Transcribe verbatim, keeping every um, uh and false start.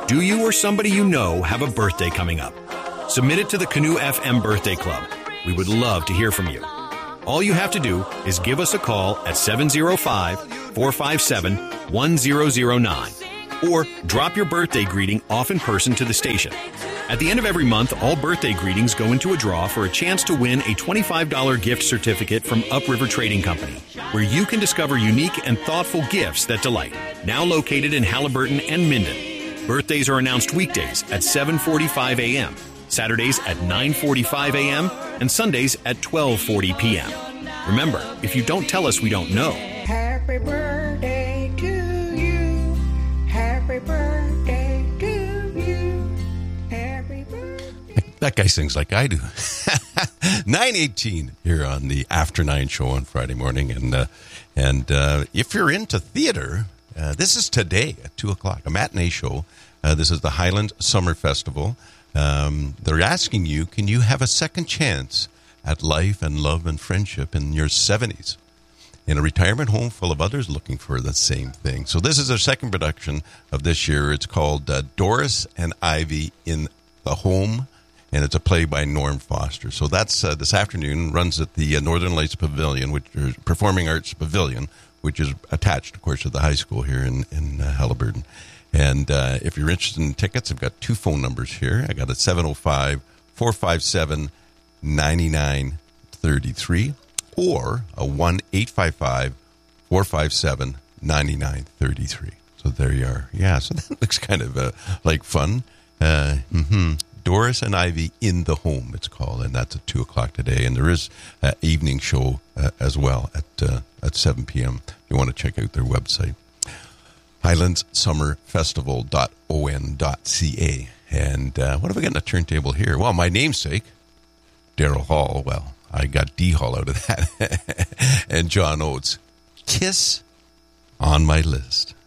Do you or somebody you know have a birthday coming up? Submit it to the Canoe F M Birthday Club. We would love to hear from you. All you have to do is give us a call at seven oh five, four five seven, one zero zero nine or drop your birthday greeting off in person to the station. At the end of every month, all birthday greetings go into a draw for a chance to win a twenty-five dollars gift certificate from Upriver Trading Company, where you can discover unique and thoughtful gifts that delight. Now located in Halliburton and Minden. Birthdays are announced weekdays at seven forty-five a.m., Saturdays at nine forty-five a.m., and Sundays at twelve forty p.m. Remember, if you don't tell us, we don't know. Happy birthday to you. Happy birthday to you. Happy birthday. That guy sings like I do. nine eighteen here on the After Nine show on Friday morning. And uh, and uh, if you're into theater, uh, this is today at two o'clock, a matinee show. Uh, this is the Highland Summer Festival. Um, they're asking you, can you have a second chance at life and love and friendship in your seventies? In a retirement home full of others looking for the same thing. So this is their second production of this year. It's called uh, Doris and Ivy in the Home, and it's a play by Norm Foster. So that's uh, this afternoon, runs at the uh, Northern Lights Pavilion, which is Performing Arts Pavilion, which is attached, of course, to the high school here in, in uh, Halliburton. And uh, if you're interested in tickets, I've got two phone numbers here. I got a seven oh five, four five seven, nine nine three three or a one eight five five, four five seven, nine nine three three. So there you are. Yeah, so that looks kind of uh, like fun. Uh, mm-hmm. Doris and Ivy in the Home, it's called, and that's at two o'clock today. And there is an evening show uh, as well at uh, at seven p.m. if you want to check out their website. highlands summer festival dot o n dot c a. And uh, what have I got in the turntable here? Well, my namesake, Daryl Hall. Well, I got D Hall out of that. And John Oates. Kiss on my list.